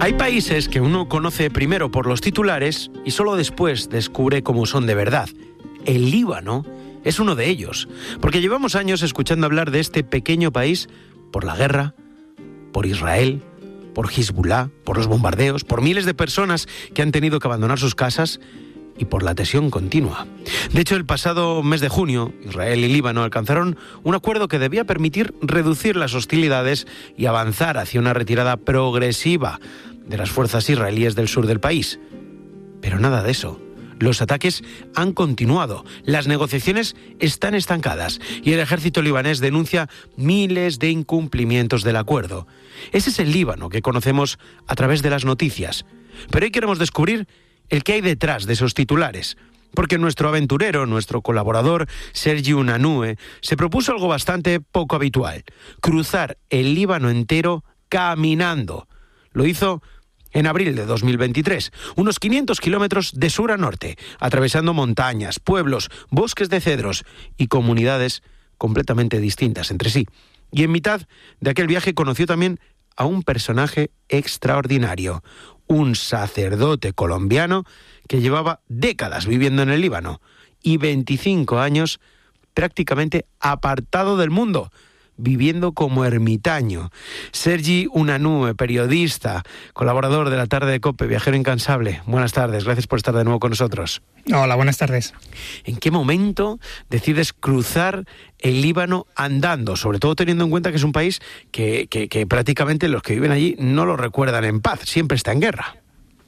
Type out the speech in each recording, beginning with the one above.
Hay países que uno conoce primero por los titulares y solo después descubre cómo son de verdad. El Líbano es uno de ellos, porque llevamos años escuchando hablar de este pequeño país por la guerra, por Israel, por Hezbollah, por los bombardeos, por miles de personas que han tenido que abandonar sus casas y por la tensión continua. De hecho, el pasado mes de junio, Israel y Líbano alcanzaron un acuerdo que debía permitir reducir las hostilidades y avanzar hacia una retirada progresiva de las fuerzas israelíes del sur del país. Pero nada de eso. Los ataques han continuado, las negociaciones están estancadas y el ejército libanés denuncia miles de incumplimientos del acuerdo. Ese es el Líbano que conocemos a través de las noticias. Pero hoy queremos descubrir el que hay detrás de esos titulares, porque nuestro aventurero, nuestro colaborador, Sergi Unanue, se propuso algo bastante poco habitual: cruzar el Líbano entero caminando. Lo hizo en abril de 2023, unos 500 kilómetros de sur a norte, atravesando montañas, pueblos, bosques de cedros y comunidades completamente distintas entre sí. Y en mitad de aquel viaje conoció también a un personaje extraordinario, un sacerdote colombiano que llevaba décadas viviendo en el Líbano y 25 años prácticamente apartado del mundo, viviendo como ermitaño. Sergi Unanue, periodista, colaborador de La Tarde de COPE, viajero incansable. Buenas tardes, gracias por estar de nuevo con nosotros. Hola, buenas tardes. ¿En qué momento decides cruzar el Líbano andando? Sobre todo teniendo en cuenta que es un país que prácticamente los que viven allí no lo recuerdan en paz, siempre está en guerra.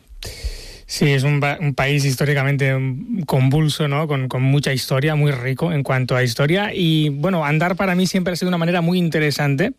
Sí, es un país históricamente convulso, ¿no? Con mucha historia, muy rico en cuanto a historia. Y bueno, andar para mí siempre ha sido una manera muy interesante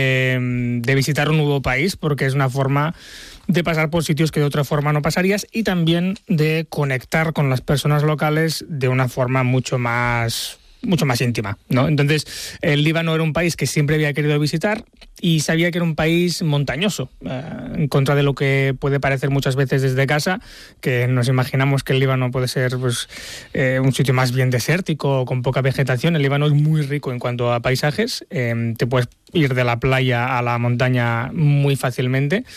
de visitar un nuevo país, porque es una forma de pasar por sitios que de otra forma no pasarías y también de conectar con las personas locales de una forma mucho más íntima, ¿no? Entonces, el Líbano era un país que siempre había querido visitar y sabía que era un país montañoso, en contra de lo que puede parecer muchas veces desde casa, que nos imaginamos que el Líbano puede ser un sitio más bien desértico, con poca vegetación. El Líbano es muy rico en cuanto a paisajes, te puedes ir de la playa a la montaña muy fácilmente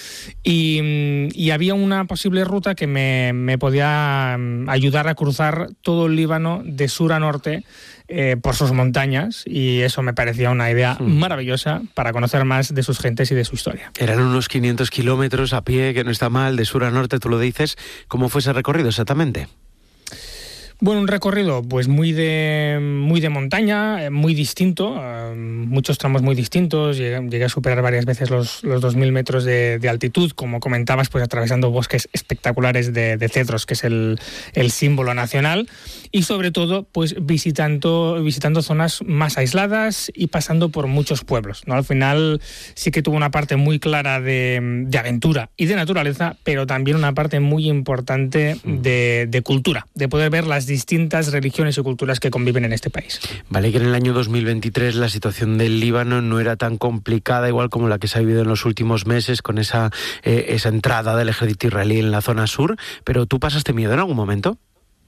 y había una posible ruta que me podía ayudar a cruzar todo el Líbano de sur a norte por sus montañas, y eso me parecía una idea maravillosa para conocer más de sus gentes y de su historia. Eran unos 500 kilómetros a pie, que no está mal, de sur a norte, tú lo dices. ¿Cómo fue ese recorrido exactamente? Bueno, un recorrido pues muy de montaña, muy distinto, muchos tramos muy distintos. Llegué a superar varias veces los 2.000 metros de altitud, como comentabas, pues atravesando bosques espectaculares de cedros, que es el símbolo nacional, y sobre todo pues visitando zonas más aisladas y pasando por muchos pueblos, ¿no? Al final sí que tuvo una parte muy clara de aventura y de naturaleza, pero también una parte muy importante de cultura, de poder ver las distintas religiones y culturas que conviven en este país. Vale, que en el año 2023 la situación del Líbano no era tan complicada, igual como la que se ha vivido en los últimos meses, con esa entrada del ejército israelí en la zona sur, pero ¿tú pasaste miedo en algún momento?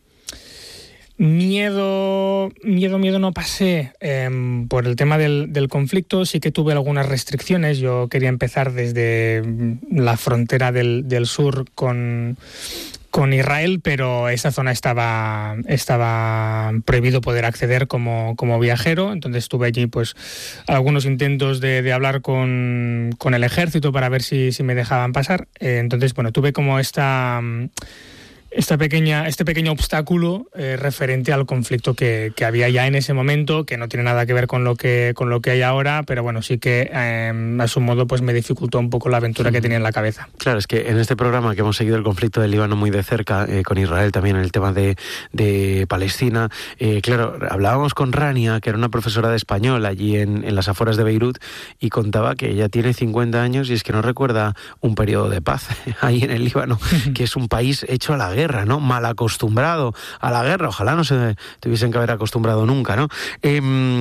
Miedo no pasé por el tema del conflicto. Sí que tuve algunas restricciones. Yo quería empezar desde la frontera del sur con Israel, pero esa zona estaba prohibido poder acceder como viajero. Entonces tuve allí pues algunos intentos de hablar con el ejército para ver si me dejaban pasar. Entonces, bueno, tuve como este pequeño obstáculo referente al conflicto que había ya en ese momento, que no tiene nada que ver con lo que hay ahora, pero bueno, sí que a su modo pues me dificultó un poco la aventura que tenía en la cabeza. Claro, es que en este programa que hemos seguido el conflicto del Líbano muy de cerca, con Israel también en el tema de Palestina, claro, hablábamos con Rania, que era una profesora de español allí en las afueras de Beirut, y contaba que ella tiene 50 años y es que no recuerda un periodo de paz ahí en el Líbano, que es un país hecho a la guerra, ¿no? Mal acostumbrado a la guerra. Ojalá no se tuviesen que haber acostumbrado nunca, ¿no?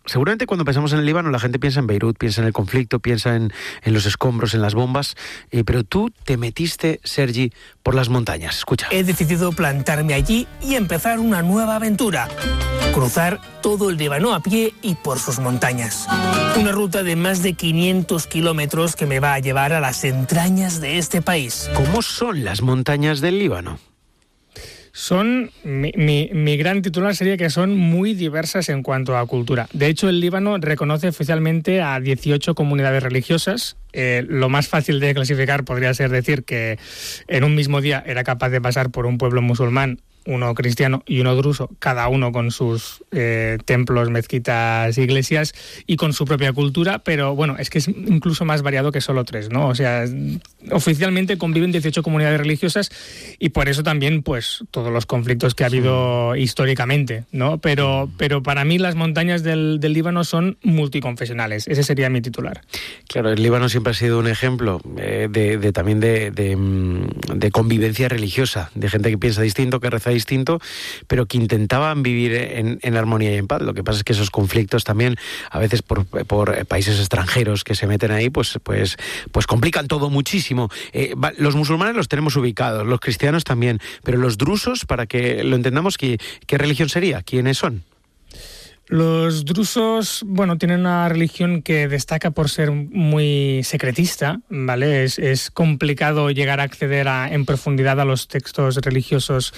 Seguramente cuando pensamos en el Líbano la gente piensa en Beirut, piensa en el conflicto, piensa en los escombros, en las bombas, pero tú te metiste, Sergi, por las montañas. Escucha. He decidido plantarme allí y empezar una nueva aventura. Cruzar todo el Líbano a pie y por sus montañas. Una ruta de más de 500 kilómetros que me va a llevar a las entrañas de este país. ¿Cómo son las montañas del Líbano? Son, mi gran titular sería que son muy diversas en cuanto a cultura. De hecho, el Líbano reconoce oficialmente a 18 comunidades religiosas. Lo más fácil de clasificar podría ser decir que en un mismo día era capaz de pasar por un pueblo musulmán, uno cristiano y uno druso, cada uno con sus templos, mezquitas, iglesias y con su propia cultura, pero bueno, es que es incluso más variado que solo 3, ¿no? O sea, oficialmente conviven 18 comunidades religiosas y por eso también, pues, todos los conflictos que ha habido históricamente, ¿no? Pero para mí las montañas del Líbano son multiconfesionales, ese sería mi titular. Claro, el Líbano siempre ha sido un ejemplo también de convivencia religiosa, de gente que piensa distinto, que reza distinto, pero que intentaban vivir en armonía y en paz. Lo que pasa es que esos conflictos también, a veces por países extranjeros que se meten ahí, pues complican todo muchísimo. Los musulmanes los tenemos ubicados, los cristianos también, pero los drusos, para que lo entendamos, ¿qué religión sería? ¿Quiénes son? Los drusos, bueno, tienen una religión que destaca por ser muy secretista, ¿vale? Es complicado llegar a acceder en profundidad a los textos religiosos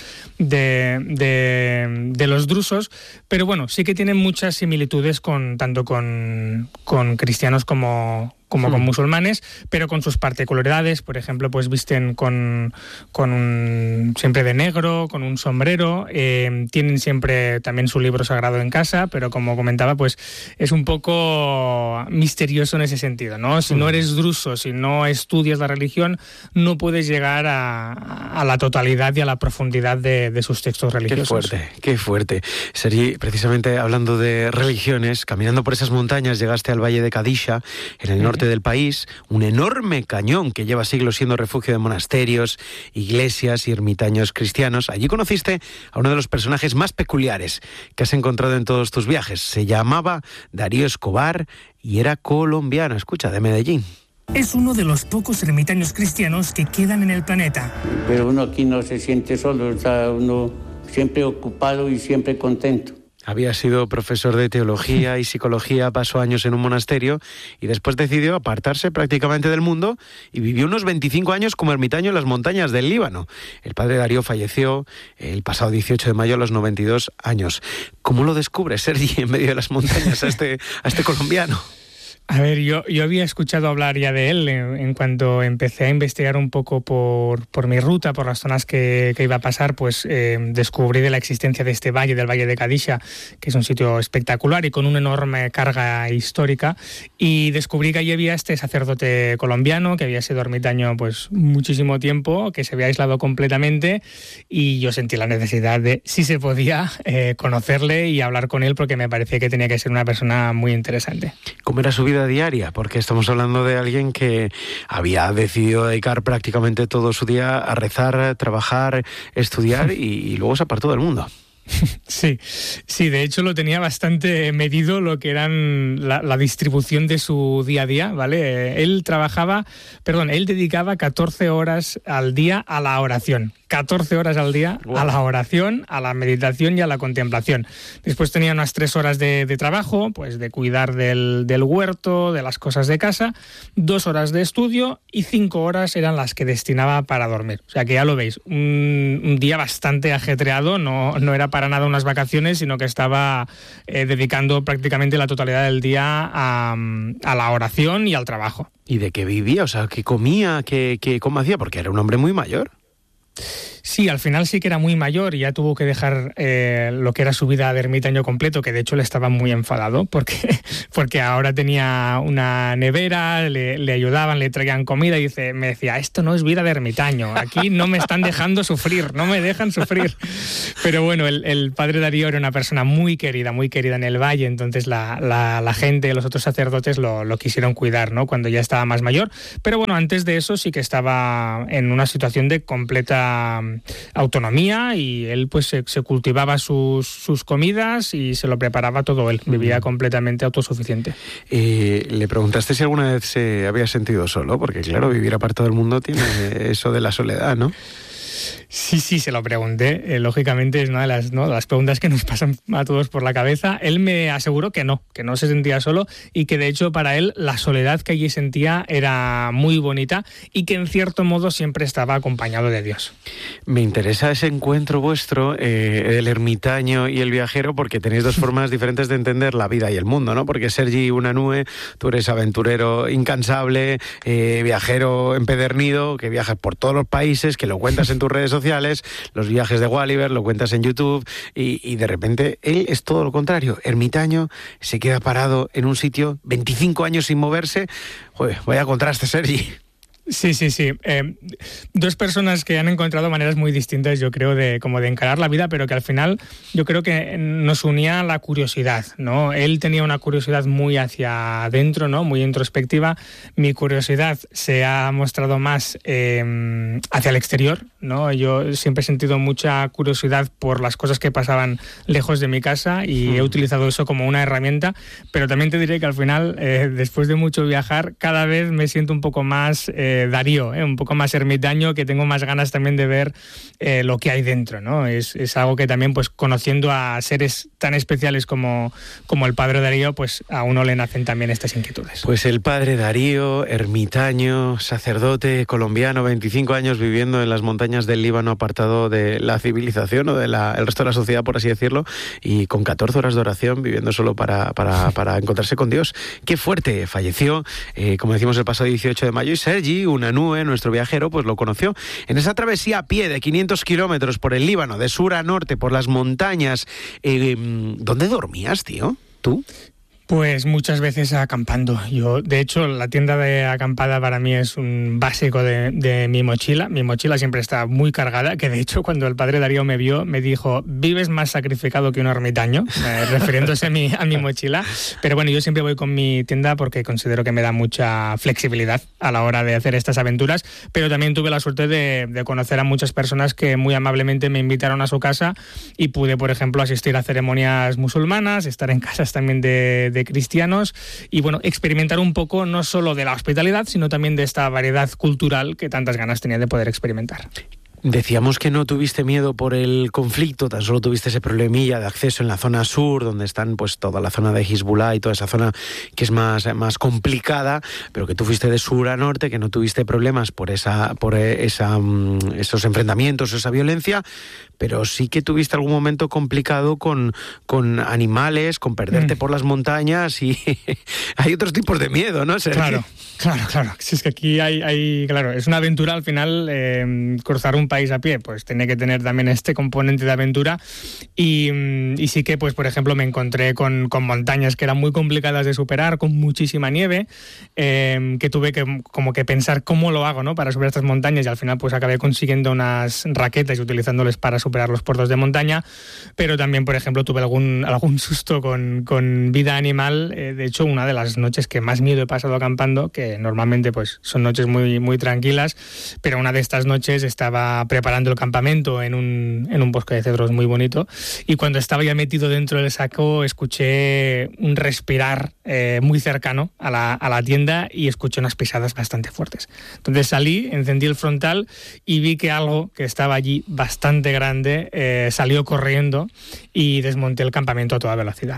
de los drusos, pero bueno, sí que tienen muchas similitudes tanto con cristianos como con musulmanes, pero con sus particularidades. Por ejemplo, pues visten siempre de negro, con un sombrero, tienen siempre también su libro sagrado en casa, pero como comentaba, pues es un poco misterioso en ese sentido, ¿no? Si no eres druso, si no estudias la religión, no puedes llegar a la totalidad y a la profundidad de sus textos religiosos. Qué fuerte. Sergi, precisamente hablando de religiones, caminando por esas montañas llegaste al Valle de Kadisha, en el norte del país, un enorme cañón que lleva siglos siendo refugio de monasterios, iglesias y ermitaños cristianos. Allí conociste a uno de los personajes más peculiares que has encontrado en todos tus viajes. Se llamaba Darío Escobar y era colombiano. Escucha, de Medellín. Es uno de los pocos ermitaños cristianos que quedan en el planeta. Pero uno aquí no se siente solo, está uno siempre ocupado y siempre contento. Había sido profesor de teología y psicología, pasó años en un monasterio y después decidió apartarse prácticamente del mundo y vivió unos 25 años como ermitaño en las montañas del Líbano. El padre Darío falleció el pasado 18 de mayo a los 92 años. ¿Cómo lo descubre Sergi en medio de las montañas a este colombiano? A ver, yo había escuchado hablar ya de él en cuanto empecé a investigar un poco por mi ruta, por las zonas que iba a pasar, pues descubrí de la existencia de este valle, del Valle de Kadisha, que es un sitio espectacular y con una enorme carga histórica, y descubrí que allí había este sacerdote colombiano que había sido ermitaño pues muchísimo tiempo, que se había aislado completamente, y yo sentí la necesidad de, si se podía, conocerle y hablar con él, porque me parecía que tenía que ser una persona muy interesante. ¿Cómo era su vida diaria? Porque estamos hablando de alguien que había decidido dedicar prácticamente todo su día a rezar, trabajar, estudiar y luego se apartó del mundo. Sí, de hecho lo tenía bastante medido lo que eran la distribución de su día a día, ¿vale? Él dedicaba 14 horas al día a la oración. 14 horas al día a la oración, a la meditación y a la contemplación. Después tenía unas 3 horas de trabajo, pues de cuidar del huerto, de las cosas de casa, 2 horas de estudio y 5 horas eran las que destinaba para dormir. O sea que ya lo veis, un día bastante ajetreado, no era para nada unas vacaciones, sino que estaba dedicando prácticamente la totalidad del día a la oración y al trabajo. ¿Y de qué vivía? O sea, ¿qué comía? ¿Cómo hacía? Porque era un hombre muy mayor. Sí, al final sí que era muy mayor y ya tuvo que dejar lo que era su vida de ermitaño completo, que de hecho le estaba muy enfadado porque ahora tenía una nevera, le ayudaban, le traían comida y me decía, esto no es vida de ermitaño, aquí no me están dejando sufrir, no me dejan sufrir. Pero bueno, el padre Darío era una persona muy querida en el valle, entonces la gente, los otros sacerdotes lo quisieron cuidar, ¿no? Cuando ya estaba más mayor. Pero bueno, antes de eso sí que estaba en una situación de completa autonomía y él pues se cultivaba sus comidas y se lo preparaba todo él. Vivía completamente autosuficiente. ¿Le preguntaste si alguna vez se había sentido solo? Porque claro, vivir aparte del mundo tiene eso de la soledad, ¿no? Sí, se lo pregunté. Lógicamente es una de las preguntas que nos pasan a todos por la cabeza. Él me aseguró que no se sentía solo y que de hecho para él la soledad que allí sentía era muy bonita y que en cierto modo siempre estaba acompañado de Dios. Me interesa ese encuentro vuestro, el ermitaño y el viajero, porque tenéis dos formas diferentes de entender la vida y el mundo, ¿no? Porque Sergi Unanue, tú eres aventurero incansable, viajero empedernido, que viajas por todos los países, que lo cuentas en tus redes sociales, los viajes de Walliver, lo cuentas en YouTube y de repente él es todo lo contrario, ermitaño, se queda parado en un sitio 25 años sin moverse. Joder, vaya contraste, Sergi. Sí. Dos personas que han encontrado maneras muy distintas, yo creo, de encarar la vida, pero que al final yo creo que nos unía la curiosidad, ¿no? Él tenía una curiosidad muy hacia adentro, ¿no? Muy introspectiva. Mi curiosidad se ha mostrado más hacia el exterior, ¿no? Yo siempre he sentido mucha curiosidad por las cosas que pasaban lejos de mi casa y he utilizado eso como una herramienta, pero también te diré que al final, después de mucho viajar, cada vez me siento un poco más Darío, un poco más ermitaño, que tengo más ganas también de ver lo que hay dentro, ¿no? Es algo que también, pues conociendo a seres tan especiales como el padre Darío, pues a uno le nacen también estas inquietudes. Pues el padre Darío, ermitaño, sacerdote colombiano, 25 años viviendo en las montañas del Líbano, apartado de la civilización o el resto de la sociedad, por así decirlo, y con 14 horas de oración, viviendo solo para encontrarse con Dios. ¡Qué fuerte! Falleció, como decimos, el pasado 18 de mayo, y Sergi Unanue, nuestro viajero, pues lo conoció en esa travesía a pie de 500 kilómetros por el Líbano, de sur a norte, por las montañas. ¿Dónde dormías, tío? ¿Tú? Pues muchas veces acampando. Yo, de hecho, la tienda de acampada para mí es un básico de mi mochila. Mi mochila siempre está muy cargada, que de hecho cuando el padre Darío me vio, me dijo, vives más sacrificado que un ermitaño, refiriéndose a mi mochila. Pero bueno, yo siempre voy con mi tienda porque considero que me da mucha flexibilidad a la hora de hacer estas aventuras, pero también tuve la suerte de conocer a muchas personas que muy amablemente me invitaron a su casa y pude, por ejemplo, asistir a ceremonias musulmanas, estar en casas también de cristianos y bueno, experimentar un poco no solo de la hospitalidad, sino también de esta variedad cultural que tantas ganas tenía de poder experimentar. Decíamos que no tuviste miedo por el conflicto, tan solo tuviste ese problemilla de acceso en la zona sur, donde están pues toda la zona de Hezbollah y toda esa zona que es más complicada, pero que tú fuiste de sur a norte, que no tuviste problemas por esos enfrentamientos, esa violencia, pero sí que tuviste algún momento complicado con animales, con perderte por las montañas y hay otros tipos de miedo, ¿no, Sergio? Claro. Si es que aquí hay claro, es una aventura al final, cruzar un país a pie, pues tiene que tener también este componente de aventura y sí que, pues por ejemplo, me encontré con montañas que eran muy complicadas de superar, con muchísima nieve, que tuve que pensar cómo lo hago, ¿no?, para superar estas montañas y al final pues acabé consiguiendo unas raquetas y utilizándoles para superar los puertos de montaña, pero también, por ejemplo, tuve algún susto con vida animal. De hecho, una de las noches que más miedo he pasado acampando, que normalmente pues son noches muy, muy tranquilas, pero una de estas noches estaba preparando el campamento en un bosque de cedros muy bonito y cuando estaba ya metido dentro del saco escuché un respirar muy cercano a la tienda y escuché unas pisadas bastante fuertes. Entonces salí, encendí el frontal y vi que algo que estaba allí bastante grande salió corriendo y desmonté el campamento a toda velocidad.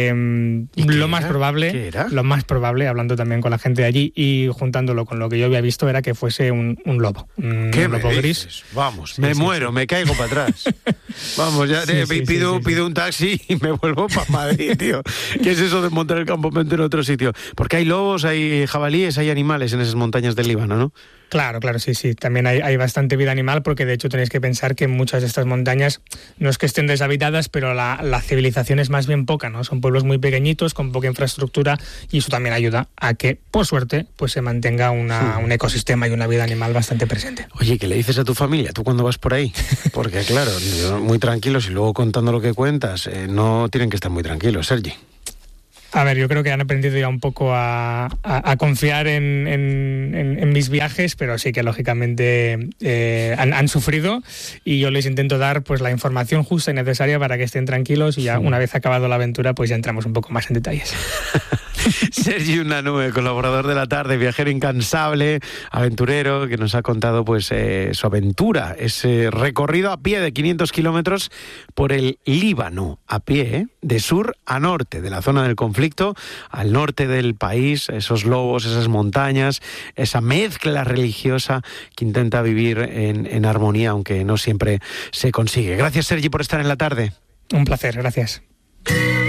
Lo más probable, hablando también con la gente de allí y juntándolo con lo que yo había visto, era que fuese un lobo. Un lobo gris. Vamos, me muero, me caigo para atrás. Vamos, ya pido un taxi y me vuelvo para Madrid, tío. ¿Qué es eso de montar el campamento en otro sitio? Porque hay lobos, hay jabalíes, hay animales en esas montañas del Líbano, ¿no? Claro, sí. También hay bastante vida animal porque de hecho tenéis que pensar que muchas de estas montañas no es que estén deshabitadas, pero la civilización es más bien poca, ¿no? Son pueblos muy pequeñitos, con poca infraestructura y eso también ayuda a que, por suerte, pues se mantenga un ecosistema y una vida animal bastante presente. Oye, ¿qué le dices a tu familia tú cuando vas por ahí? Porque claro, muy tranquilos y luego contando lo que cuentas, no tienen que estar muy tranquilos, Sergi. A ver, yo creo que han aprendido ya un poco a confiar en mis viajes, pero sí que lógicamente han sufrido, y yo les intento dar pues la información justa y necesaria para que estén tranquilos, y ya una vez acabado la aventura pues ya entramos un poco más en detalles. Sergi Unanue, colaborador de La Tarde, viajero incansable, aventurero, que nos ha contado pues su aventura, ese recorrido a pie de 500 kilómetros por el Líbano, a pie, de sur a norte, de la zona del conflicto al norte del país, esos lobos, esas montañas, esa mezcla religiosa que intenta vivir en armonía, aunque no siempre se consigue. Gracias, Sergi, por estar en La Tarde. Un placer, gracias.